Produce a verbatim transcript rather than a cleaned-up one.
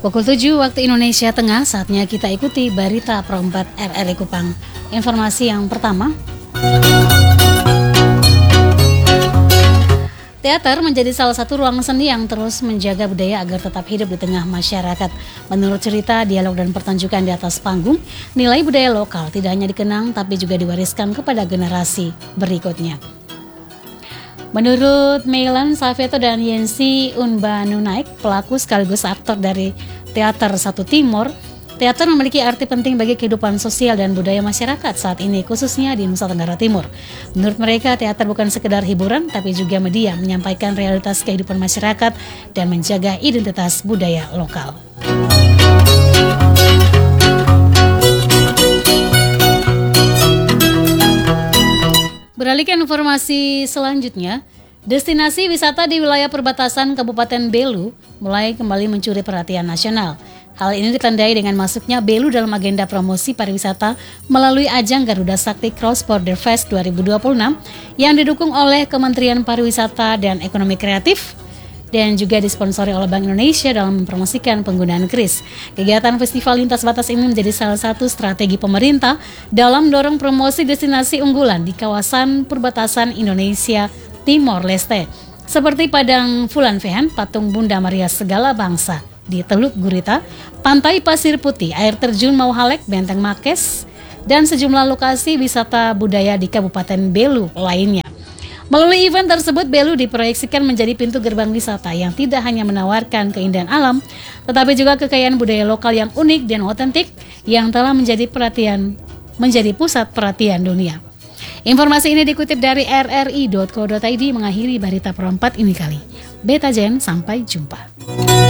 Pukul tujuh waktu Indonesia Tengah, saatnya kita ikuti berita perempat R R I Kupang. Informasi yang pertama, teater menjadi salah satu ruang seni yang terus menjaga budaya agar tetap hidup di tengah masyarakat. Menurut cerita, dialog dan pertunjukan di atas panggung, nilai budaya lokal tidak hanya dikenang tapi juga diwariskan kepada generasi berikutnya. Menurut Meilan Saveto dan Yensi Unbanunaik, pelaku sekaligus aktor dari Teater Satu Timor, teater memiliki arti penting bagi kehidupan sosial dan budaya masyarakat saat ini, khususnya di Nusa Tenggara Timur. Menurut mereka, teater bukan sekedar hiburan, tapi juga media menyampaikan realitas kehidupan masyarakat dan menjaga identitas budaya lokal. Beralih ke informasi selanjutnya, destinasi wisata di wilayah perbatasan Kabupaten Belu mulai kembali mencuri perhatian nasional. Hal ini ditandai dengan masuknya Belu dalam agenda promosi pariwisata melalui ajang Garuda Sakti Cross Border Fest dua ribu dua puluh enam yang didukung oleh Kementerian Pariwisata dan Ekonomi Kreatif dan juga disponsori oleh Bank Indonesia dalam mempromosikan penggunaan kris. Kegiatan festival lintas batas ini menjadi salah satu strategi pemerintah dalam mendorong promosi destinasi unggulan di kawasan perbatasan Indonesia Timor Leste, seperti Padang Fulan Vehan, Patung Bunda Maria Segala Bangsa di Teluk Gurita, Pantai Pasir Putih, Air Terjun Mauhalek, Benteng Makes, dan sejumlah lokasi wisata budaya di Kabupaten Belu lainnya. Melalui event tersebut, Belu diproyeksikan menjadi pintu gerbang wisata yang tidak hanya menawarkan keindahan alam, tetapi juga kekayaan budaya lokal yang unik dan otentik yang telah menjadi perhatian menjadi pusat perhatian dunia. Informasi ini dikutip dari r r i dot co dot i d mengakhiri berita perempat ini kali. Beta Jen, sampai jumpa.